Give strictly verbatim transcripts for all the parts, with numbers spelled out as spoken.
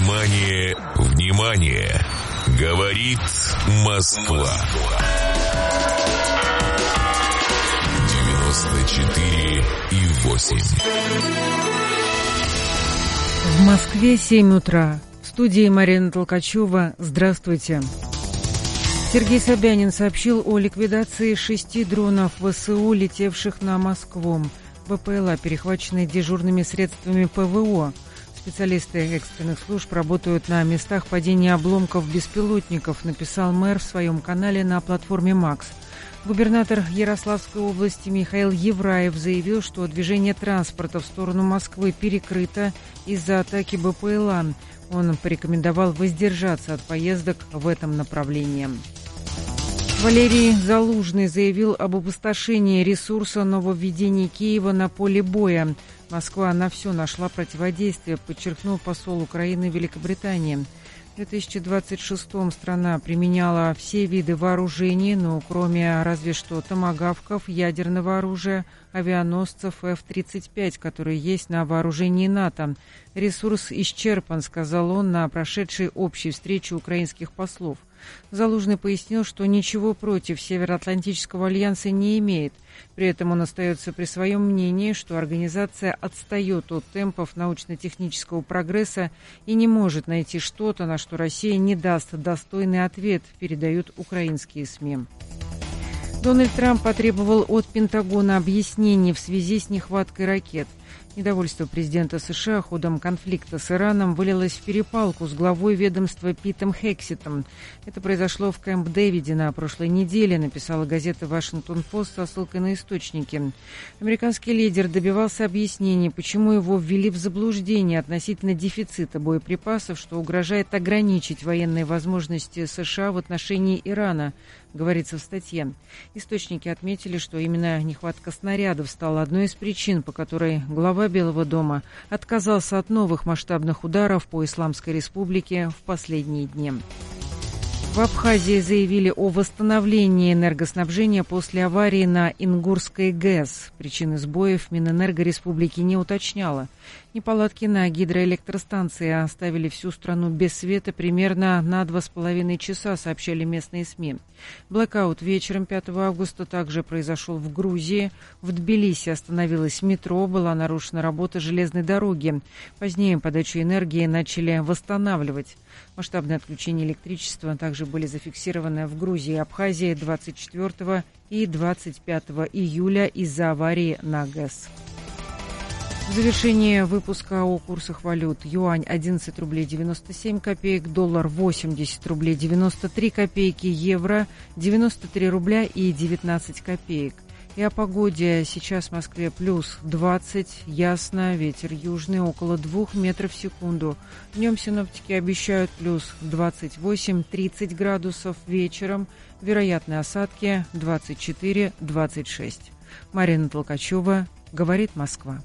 Внимание, внимание! Говорит Москва. девяносто четыре и восемь. В Москве семь утра. В студии Марина Толкачева. Здравствуйте. Сергей Собянин сообщил о ликвидации шести дронов ВСУ, летевших на Москву. БПЛА, перехваченные дежурными средствами ПВО. Специалисты экстренных служб работают на местах падения обломков беспилотников, написал мэр в своем канале на платформе «Макс». Губернатор Ярославской области Михаил Евраев заявил, что движение транспорта в сторону Москвы перекрыто из-за атаки БПЛА. Он порекомендовал воздержаться от поездок в этом направлении. Валерий Залужный заявил об опустошении ресурса нововведений Киева на поле боя. Москва на все нашла противодействие, подчеркнул посол Украины в Великобритании. В две тысячи двадцать шестом страна применяла все виды вооружений, но кроме разве что томагавков, ядерного оружия, авианосцев эф тридцать пять, которые есть на вооружении НАТО. Ресурс исчерпан, сказал он на прошедшей общей встрече украинских послов. Залужный пояснил, что ничего против Североатлантического альянса не имеет. При этом он остается при своем мнении, что организация отстает от темпов научно-технического прогресса и не может найти что-то, на что Россия не даст достойный ответ, передают украинские СМИ. Дональд Трамп потребовал от Пентагона объяснений в связи с нехваткой ракет. Недовольство президента США ходом конфликта с Ираном вылилось в перепалку с главой ведомства Питом Хексетом. Это произошло в Кэмп-Дэвиде на прошлой неделе, написала газета «Вашингтон-Пост» со ссылкой на источники. Американский лидер добивался объяснений, почему его ввели в заблуждение относительно дефицита боеприпасов, что угрожает ограничить военные возможности США в отношении Ирана, говорится в статье. Источники отметили, что именно нехватка снарядов стала одной из причин, по которой глава Белого дома отказался от новых масштабных ударов по Исламской Республике в последние дни. В Абхазии заявили о восстановлении энергоснабжения после аварии на Ингурской ГЭС. Причины сбоев Минэнерго республики не уточняла. Неполадки на гидроэлектростанции оставили всю страну без света примерно на два с половиной часа, сообщали местные СМИ. Блэкаут вечером пятого августа также произошел в Грузии. В Тбилиси остановилось метро, была нарушена работа железной дороги. Позднее подачу энергии начали восстанавливать. Масштабные отключения электричества также были зафиксированы в Грузии и Абхазии двадцать четвёртого и двадцать пятого июля из-за аварии на ГЭС. В завершении выпуска о курсах валют. Юань одиннадцать рублей девяносто семь копеек, доллар восемьдесят рублей девяносто три копейки, евро девяносто три рубля и девятнадцать копеек. И о погоде. Сейчас в Москве плюс двадцать, ясно, ветер южный около двух метров в секунду. Днем синоптики обещают плюс двадцать восемь - тридцать градусов, вечером вероятны осадки двадцать четыре - двадцать шесть. Марина Толкачева, говорит Москва.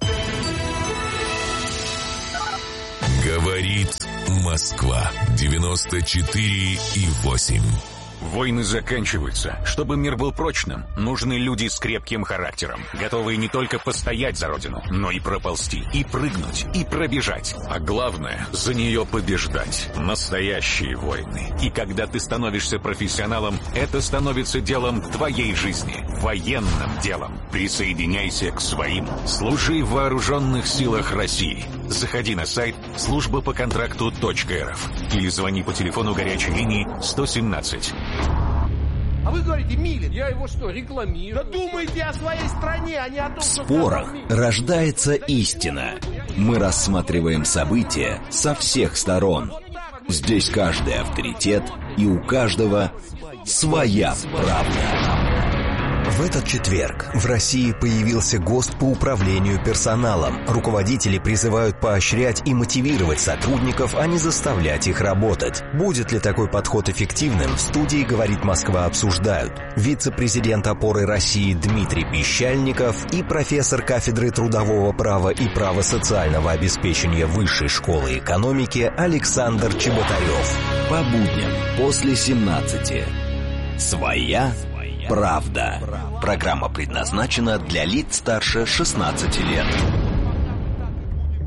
Говорит Москва. девяносто четыре и восемь. Войны заканчиваются. Чтобы мир был прочным, нужны люди с крепким характером, готовые не только постоять за родину, но и проползти, и прыгнуть, и пробежать. А главное, за нее побеждать. Настоящие войны. И когда ты становишься профессионалом, это становится делом твоей жизни. Военным делом. Присоединяйся к своим. Служи в вооруженных силах России. Заходи на сайт служба по контракту точка эр эф или звони по телефону горячей линии сто семнадцать. А вы говорите, Милин, я его что, рекламирую? Да думайте о своей стране, а не о том, В что... спорах рождается истина. Мы рассматриваем события со всех сторон. Здесь каждый авторитет, и у каждого своя правда. В этот четверг в России появился ГОСТ по управлению персоналом. Руководители призывают поощрять и мотивировать сотрудников, а не заставлять их работать. Будет ли такой подход эффективным, в студии «Говорит Москва» обсуждают вице-президент «Опоры России» Дмитрий Пищальников и профессор кафедры трудового права и права социального обеспечения Высшей школы экономики Александр Чеботарев. По будням после семнадцати. Своя правда. Программа предназначена для лиц старше шестнадцати лет.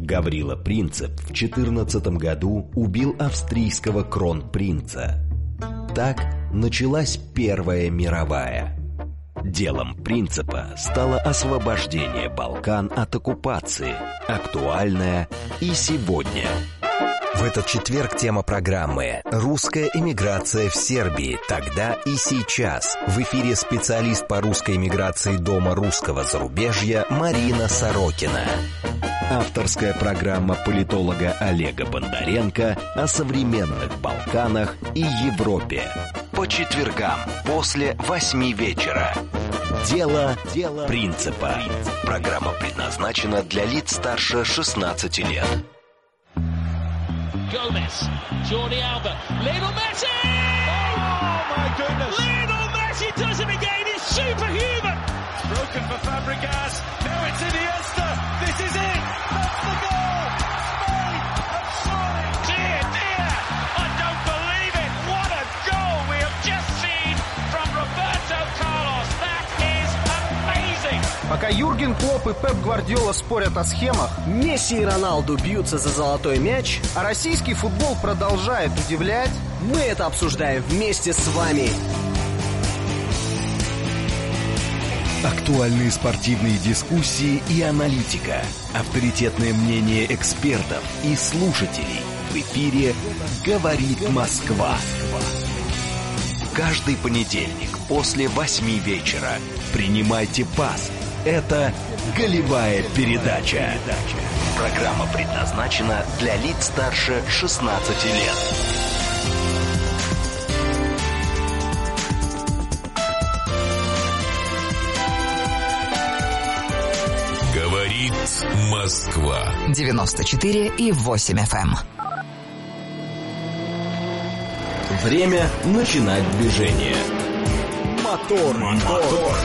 Гаврила Принцип в четырнадцатом году убил австрийского кронпринца. Так началась Первая мировая. Делом Принципа стало освобождение Балкан от оккупации, актуальное и сегодня. В этот четверг тема программы «Русская эмиграция в Сербии. Тогда и сейчас». В эфире специалист по русской эмиграции Дома русского зарубежья Марина Сорокина. Авторская программа политолога Олега Бондаренко о современных Балканах и Европе. По четвергам после восьми вечера. Дело, Дело Принципа. Программа предназначена для лиц старше шестнадцати лет. Gomez, Jordi Alba, Lionel Messi! Oh my goodness! Lionel Messi does it again, he's superhuman! It's broken for Fabregas, now it's Iniesta, this is it! That's the goal! Spain have scored! Dear, dear, I don't believe it! What a goal we have just seen from Roberto Carlos! That is amazing! Пока Юрген Клопп и Пеп Гвардиола спорят о схемах, Месси и Роналду бьются за золотой мяч, а российский футбол продолжает удивлять, мы это обсуждаем вместе с вами. Актуальные спортивные дискуссии и аналитика. Авторитетное мнение экспертов и слушателей. В эфире «Говорит Москва». Каждый понедельник после восьми вечера. Принимайте пас. Это «Голевая передача». Программа предназначена для лиц старше шестнадцати лет. Говорит Москва. девяносто четыре и восемь эф эм. Время начинать движение. Мотор, мотор.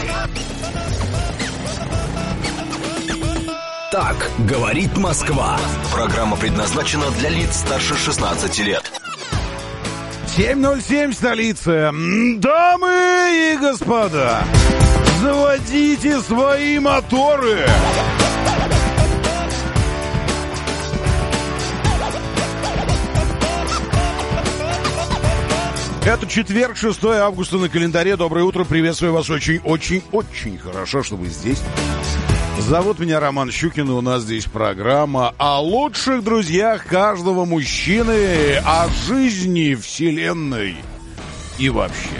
Так говорит Москва. Программа предназначена для лиц старше шестнадцати лет. семь ноль семь, столица. Дамы и господа, заводите свои моторы. Это четверг, шестое августа на календаре. Доброе утро, приветствую вас очень-очень-очень хорошо, что вы здесь. Зовут меня Роман Щукин, и у нас здесь программа о лучших друзьях каждого мужчины, о жизни, вселенной и вообще.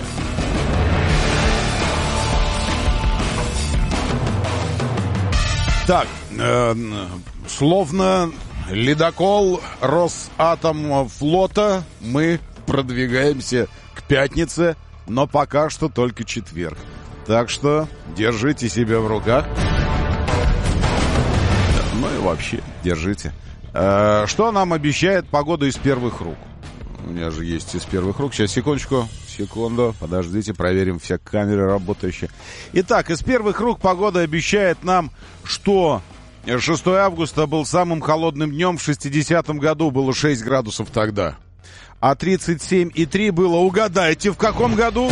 Так, э, словно ледокол Росатомфлота мы продвигаемся к пятнице, но пока что только четверг. Так что держите себя в руках. Ну и вообще, держите. Э, что нам обещает погода из первых рук? У меня же есть из первых рук. Сейчас, секундочку, секунду, подождите, проверим все камеры работающие. Итак, из первых рук погода обещает нам, что шестое августа был самым холодным днем. В шестидесятом году было шесть градусов тогда. А тридцать семь и три было, угадайте, в каком году?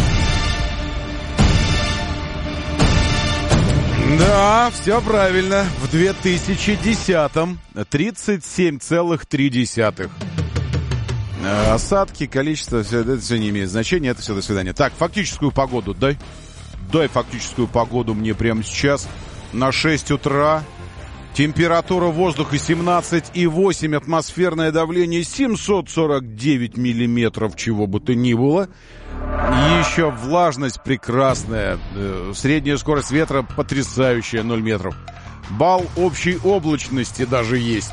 Да, все правильно. В две тысячи десятом. тридцать семь целых три десятых. Осадки, количество, все, это все не имеет значения. Это все, до свидания. Так, фактическую погоду дай. Дай фактическую погоду мне прямо сейчас. На шесть утра. Температура воздуха семнадцать и восемь. Атмосферное давление семьсот сорок девять миллиметров, чего бы то ни было. Еще влажность прекрасная. Средняя скорость ветра потрясающая, ноль метров. Балл общей облачности даже есть.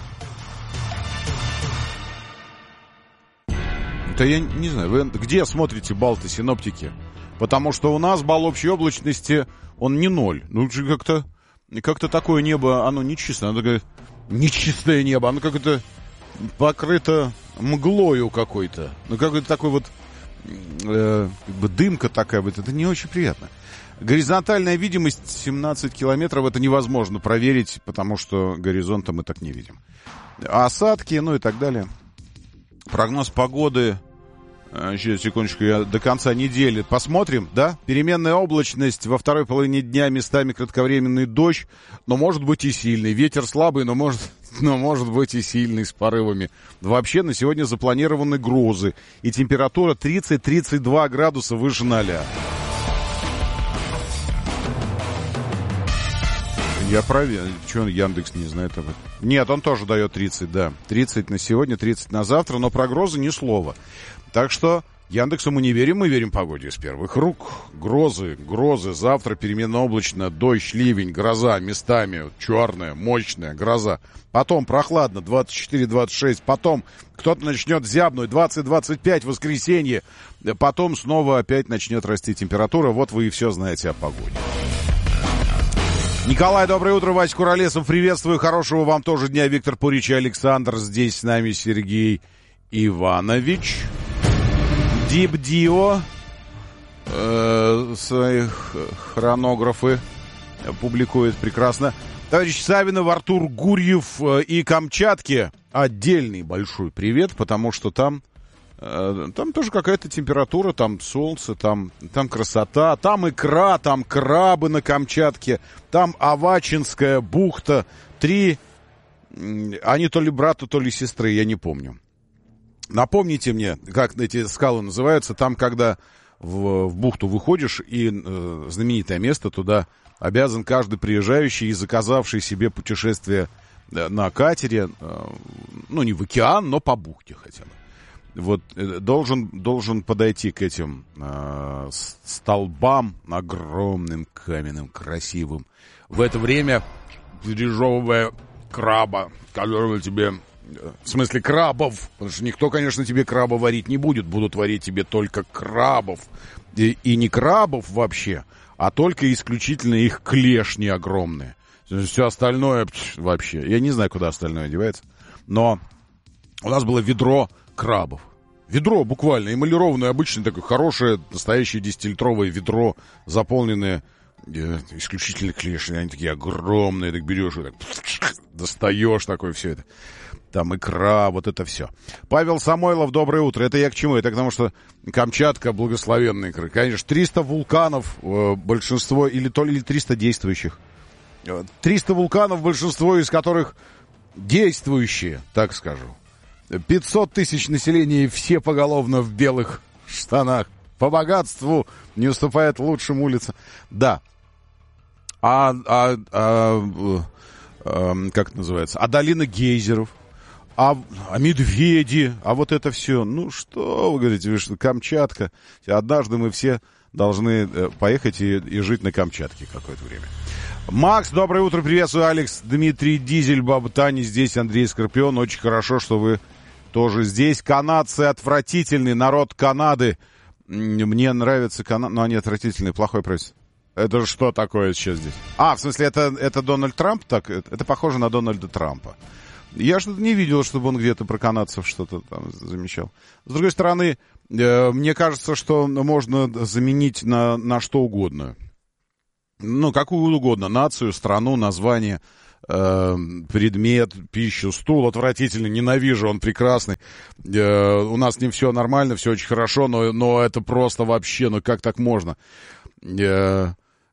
Да я не знаю, вы где смотрите балл-то, синоптики? Потому что у нас балл общей облачности, он не ноль. Ну, как-то, как-то такое небо, оно нечистое. Оно такое нечистое небо, оно как-то покрыто мглою какой-то. Ну, какой-то такой вот э, как бы дымка такая вот. Это не очень приятно. Горизонтальная видимость семнадцать километров, это невозможно проверить, потому что горизонта мы так не видим. Осадки, ну и так далее. Прогноз погоды. Сейчас, секундочку, я до конца недели посмотрим, да? Переменная облачность, во второй половине дня местами кратковременный дождь, но может быть и сильный. Ветер слабый, но может но может быть и сильный, с порывами. Вообще на сегодня запланированы грозы, и температура тридцать-тридцать два градуса выше ноля. Я проверю. Что, Яндекс не знает об этом? Нет, он тоже дает тридцать, да. тридцать на сегодня, тридцать на завтра, но про грозы ни слова. Так что Яндексу мы не верим, мы верим погоде с первых рук. Грозы, грозы, завтра переменно облачно, дождь, ливень, гроза, местами черная, мощная гроза. Потом прохладно, двадцать четыре двадцать шесть, потом кто-то начнет зябнуть, двадцать двадцать пять, воскресенье. Потом снова опять начнет расти температура. Вот вы и все знаете о погоде. Николай, доброе утро, Вася Куролесов, приветствую, хорошего вам тоже дня, Виктор Пурич и Александр, здесь с нами Сергей Иванович, Дипдио, э, своих хронографы публикует прекрасно, товарищ Савинов, Артур Гурьев э, и Камчатке отдельный большой привет, потому что там Там тоже какая-то температура, там солнце, там, там красота, там икра, там крабы на Камчатке, там Авачинская бухта. Три, они то ли брата, то ли сестры, я не помню. Напомните мне, как эти скалы называются, там, когда в, в бухту выходишь, и э, знаменитое место, туда обязан каждый приезжающий и заказавший себе путешествие на катере, э, ну, не в океан, но по бухте хотя бы. Вот должен, должен подойти к этим э, столбам огромным, каменным, красивым. В это время пережевывая краба, которого тебе... В смысле крабов, потому что никто, конечно, тебе краба варить не будет. Будут варить тебе только крабов. И, и не крабов вообще, а только исключительно их клешни огромные. Все остальное вообще... Я не знаю, куда остальное девается. Но у нас было ведро крабов. Ведро буквально, эмалированное, обычное такое хорошее, настоящее десятилитровое ведро, заполненное э, исключительно клешнями. Они такие огромные, так берешь и так достаешь такое все это. Там икра, вот это все. Павел Самойлов, доброе утро. Это я к чему? Это к тому, что Камчатка благословенная икра. Конечно, триста вулканов, э, большинство, или то ли триста действующих. триста вулканов, большинство из которых действующие, так скажу. пятьсот тысяч населения, и все поголовно в белых штанах. По богатству не уступает лучшим улицам. Да. А, а, а, а как это называется? А долина гейзеров? А, а медведи? А вот это все? Ну, что вы говорите, вы что, Камчатка? Однажды мы все должны поехать и, и жить на Камчатке какое-то время. Макс, доброе утро, приветствую, Алекс, Дмитрий Дизель, Баба Таня, здесь Андрей Скорпион. Очень хорошо, что вы тоже здесь. Канадцы отвратительный, народ Канады. Мне нравится Канада, но они отвратительные, плохой правительство. Это же что такое сейчас здесь? А, в смысле, это, это Дональд Трамп? Так, это, это похоже на Дональда Трампа. Я что-то не видел, чтобы он где-то про канадцев что-то там замечал. С другой стороны, э, мне кажется, что можно заменить на, на что угодно. Ну, какую угодно. Нацию, страну, название, э, предмет, пищу, стул. Отвратительно, ненавижу, он прекрасный. Э, у нас с ним все нормально, все очень хорошо, но, но это просто вообще, ну как так можно? Э,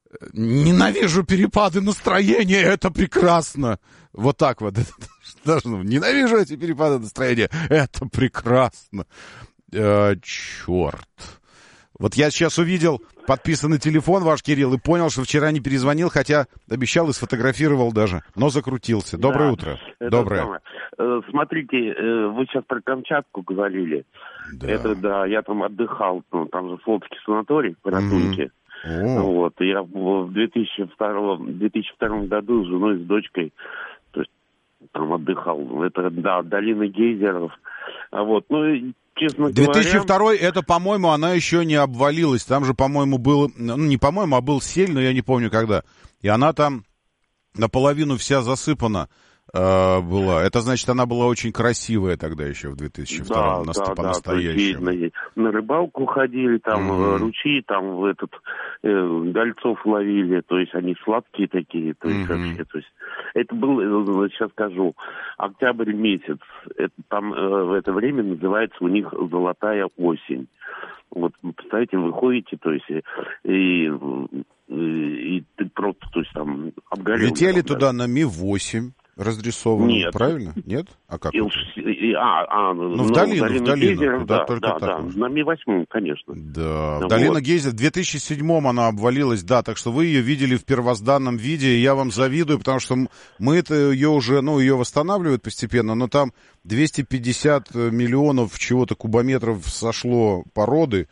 ненавижу перепады настроения, это прекрасно. Вот так вот. Ненавижу эти перепады настроения, это прекрасно. Э, черт. Вот я сейчас увидел подписанный телефон ваш, Кирилл, и понял, что вчера не перезвонил, хотя обещал и сфотографировал даже, но закрутился. Доброе да, утро. Доброе. Самое. Смотрите, вы сейчас про Камчатку говорили. Да. Это, да, я там отдыхал, ну, там же флотский санаторий в Ратуньке. Mm-hmm. Вот, я в две тысячи втором году с женой, с дочкой, то есть, там отдыхал. Это, да, долина гейзеров. А вот, ну, честно говоря... две тысячи второй, это, по-моему, она еще не обвалилась. Там же, по-моему, был... Ну, не по-моему, а был сель, но я не помню когда. И она там наполовину вся засыпана э, была. Это значит, она была очень красивая тогда еще в две тысячи втором. Да, на, да, по-настоящему. Да, на, на рыбалку ходили, там mm-hmm. ручьи, там в этот э, гольцов ловили. То есть они сладкие такие. То есть, mm-hmm. вообще, то есть это был, сейчас скажу, октябрь месяц. Это, там э, в это время называется у них золотая осень. Вот, представляете, вы ходите, то есть, и, и, и ты просто, то есть, там, обгорел. Летели туда на Ми восемь. разрисовано, Нет. правильно? Нет? А как? И, и, а, а, ну, ну, в долину, в долину. Гейзера, да, только да, так да, на Ми восемь, конечно. Да, вот. долина Гейзера. В две тысячи седьмом она обвалилась, да, так что вы ее видели в первозданном виде, и я вам завидую, потому что мы это ее уже, ну, ее восстанавливают постепенно, но там двести пятьдесят миллионов чего-то кубометров сошло породы,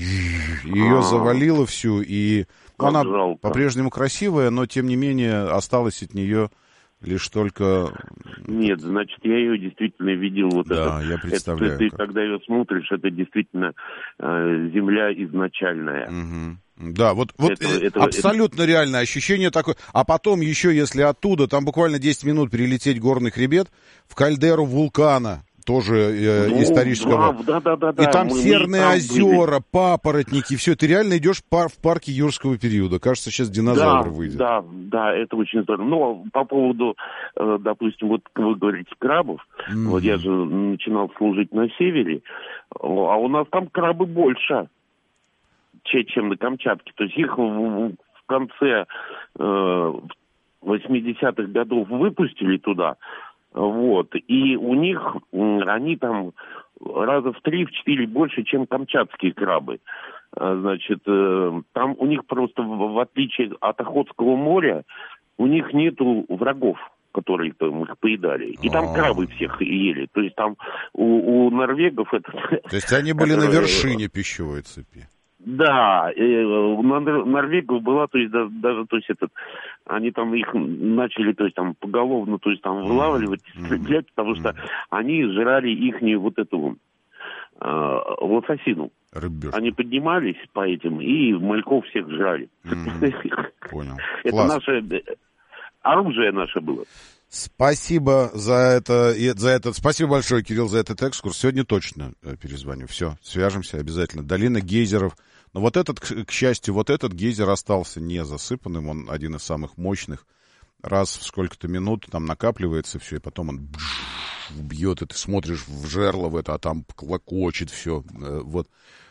ее завалило всю, и как она жалко. По-прежнему красивая, но тем не менее осталось от нее лишь только... Нет, значит, я ее действительно видел. Вот да, это, я представляю. Это, ты, когда ее смотришь, это действительно э, земля изначальная. Угу. Да, вот, вот это, это, абсолютно это... реальное ощущение такое. А потом еще, если оттуда, там буквально десять минут перелететь горный хребет в кальдеру вулкана, тоже э, ну, исторического. Да, да, да, да, и там мы, серные мы там озера, были. Папоротники, все. Ты реально идешь в парке юрского периода. Кажется, сейчас динозавр да, выйдет. Да, да, это очень здорово. Но по поводу, э, допустим, вот вы говорите крабов, mm-hmm. вот я же начинал служить на севере, а у нас там крабы больше, чем на Камчатке. То есть их в, в конце э, восьмидесятых годов выпустили туда. Вот, и у них, они там раза в три, в четыре больше, чем камчатские крабы. Значит, там у них просто, в отличие от Охотского моря, у них нету врагов, которые там их поедали. И там крабы всех ели. То есть там у, у норвегов это... То есть они были на вершине пищевой цепи. Да, у норвегов была, то есть даже, то есть этот, они там их начали, то есть там поголовно, то есть там вылавливать, стрелять, потому что они жрали ихнюю вот эту э, лососину. Рыбёшка. Они поднимались по этим и мальков всех жрали. Понял. Это наше оружие наше было. Спасибо за это, за этот, спасибо большое, Кирилл, за этот экскурс. Сегодня точно перезвоню. Все, свяжемся обязательно. Долина гейзеров. Но вот этот, к счастью, вот этот гейзер остался не засыпанным. Он один из самых мощных. Раз в сколько-то минут там накапливается все, и потом он бьет, и ты смотришь в жерло в это, а там клокочет все. Вот.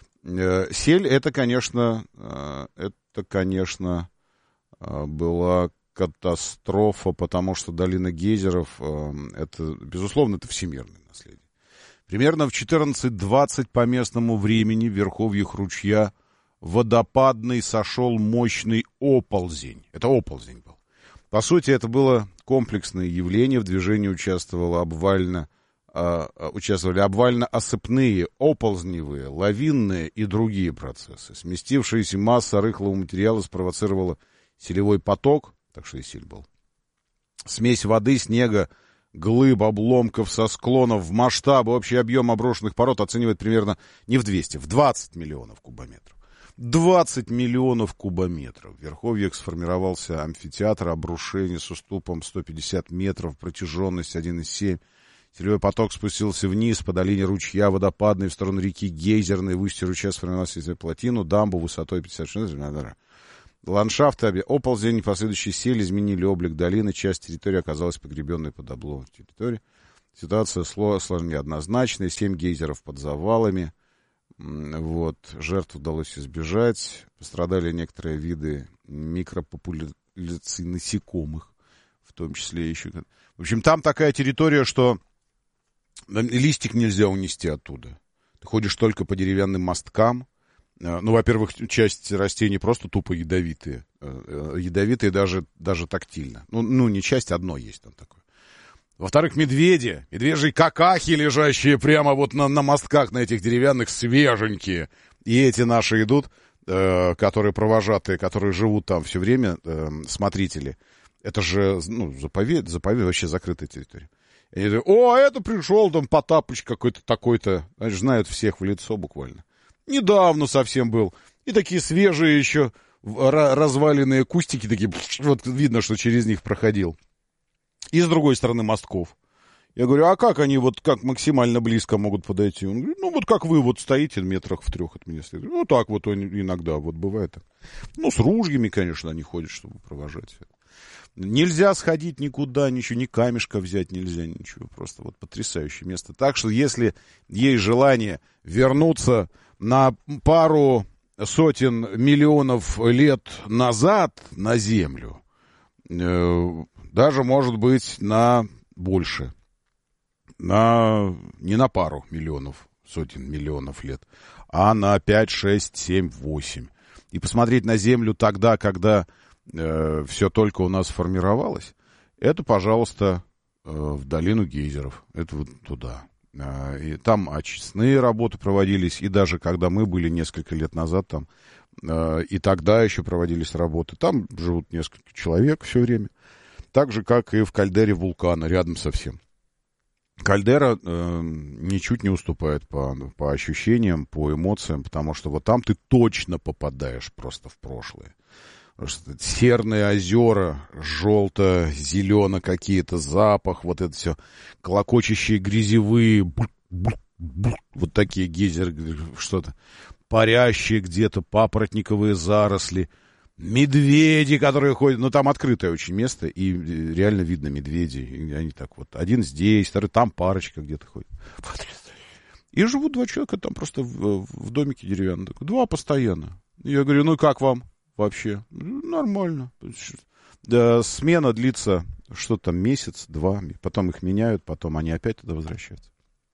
Сель, это, конечно, это, конечно, была катастрофа, потому что долина гейзеров, это, безусловно, это всемирное наследие. Примерно в четырнадцать двадцать по местному времени в верховьях ручья водопадный сошел мощный оползень. Это оползень был. По сути, это было комплексное явление. В движении участвовало обвально, э, участвовали обвально-осыпные, оползневые, лавинные и другие процессы. Сместившаяся масса рыхлого материала спровоцировала селевой поток, так что и сель был. Смесь воды, снега, глыб, обломков со склонов в масштабы. Общий объем оброшенных пород оценивает примерно не в двести, в двадцать миллионов кубометров. двадцать миллионов кубометров. В верховьях сформировался амфитеатр обрушений с уступом сто пятьдесят метров, протяженность один и семь. Селевой поток спустился вниз по долине ручья водопадной в сторону реки Гейзерной. В устье ручья сформировался плотину, дамбу высотой пятьдесят шесть метров. Ландшафты, оползень, последующие сель изменили облик долины. Часть территории оказалась погребенной под обломом территории. Ситуация сложная, неоднозначная. Семь гейзеров под завалами. Вот. Жертв удалось избежать. Пострадали некоторые виды микропопуляций насекомых. В том числе еще... В общем, там такая территория, что листик нельзя унести оттуда. Ты ходишь только по деревянным мосткам. Ну, во-первых, часть растений просто тупо ядовитые. Ядовитые даже, даже тактильно. Ну, ну, не часть, одно есть там такое. Во-вторых, медведи, медвежьи какахи, лежащие прямо вот на, на мостках, на этих деревянных, свеженькие. И эти наши идут, э, которые провожатые, которые живут там все время, э, смотрители. Это же, ну, заповедь, заповедь, вообще закрытая территория. И они говорят, о, это пришел там Потапыч какой-то такой-то. Значит, знают всех в лицо буквально. Недавно совсем был. И такие свежие еще разваленные кустики, такие, вот видно, что через них проходил. И с другой стороны мостков. Я говорю, а как они вот как максимально близко могут подойти? Он говорит, ну вот как вы вот стоите метрах в трех от меня. Стоите. Ну так вот иногда вот бывает. Ну с ружьями, конечно, они ходят, чтобы провожать. Нельзя сходить никуда, ничего, ни камешка взять нельзя, ничего. Просто вот потрясающее место. Так что если есть желание вернуться на пару сотен миллионов лет назад на Землю, э, Даже, может быть, на больше. На, не на пару миллионов, сотен миллионов лет, а на пять, шесть, семь, восемь. И посмотреть на Землю тогда, когда э, все только у нас формировалось, это, пожалуйста, э, в долину гейзеров. Это вот туда. Э, и там очистные работы проводились, и даже когда мы были несколько лет назад там, э, и тогда еще проводились работы. Там живут несколько человек все время. Так же, как и в кальдере вулкана, рядом совсем. Кальдера э, ничуть не уступает по, по ощущениям, по эмоциям, потому что вот там ты точно попадаешь просто в прошлое. Серные озера, желто-зелено какие-то, запах, вот это все, клокочущие грязевые, буль, буль, буль, вот такие гейзеры, что-то, парящие где-то, папоротниковые заросли. Медведи, которые ходят, ну там открытое очень место, и реально видно медведей. И они так вот, один здесь, второй там, парочка где-то ходит. И живут два человека там просто в, в домике деревянном. Два постоянно. Я говорю, ну как вам вообще? Нормально. Да, смена длится что-то там месяц, два, потом их меняют, потом они опять туда возвращаются.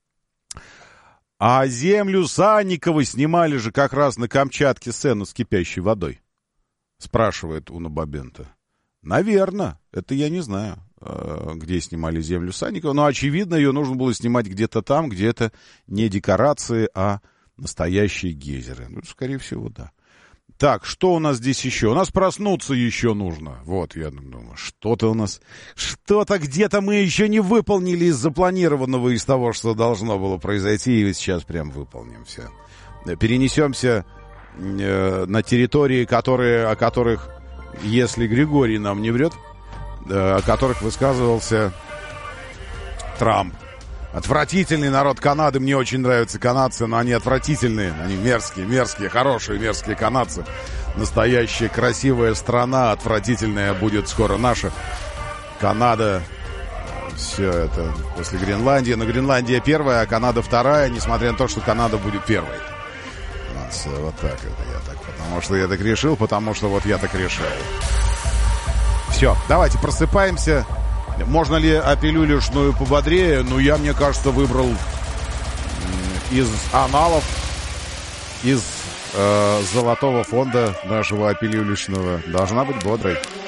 А землю Санниковой снимали же как раз на Камчатке сцену с кипящей водой. Спрашивает Уна Бабента. Наверное, это я не знаю, где снимали землю Санникова, но, очевидно, ее нужно было снимать где-то там, где это не декорации, а настоящие гейзеры. Ну, скорее всего, да. Так, что у нас здесь еще? У нас проснуться еще нужно. Вот, я думаю, что-то у нас... Что-то где-то мы еще не выполнили из запланированного, из того, что должно было произойти, и сейчас прям выполним все. Перенесемся... на территории, которые, о которых, если Григорий нам не врет, о которых высказывался Трамп. Отвратительный народ Канады, мне очень нравятся канадцы, но они отвратительные, они мерзкие, мерзкие, хорошие, мерзкие канадцы. Настоящая красивая страна, отвратительная будет скоро наша Канада. Все это после Гренландии, но Гренландия первая, а Канада вторая, несмотря на то, что Канада будет первой. Вот так это я так, потому что я так решил, потому что вот я так решил. Все, давайте просыпаемся. Можно ли апелюлишную пободрее? Ну, я, мне кажется, выбрал из аналов, из э, золотого фонда нашего апелюлишного. Должна быть бодрой.